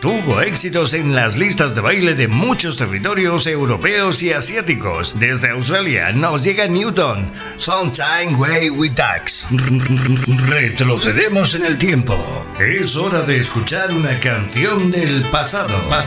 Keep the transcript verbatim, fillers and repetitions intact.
tuvo éxitos en las listas de baile de muchos territorios europeos y asiáticos. Desde Australia nos llega Newton, Sometime Way We Tax. Retrocedemos en el tiempo. Es hora de escuchar una canción del pasado.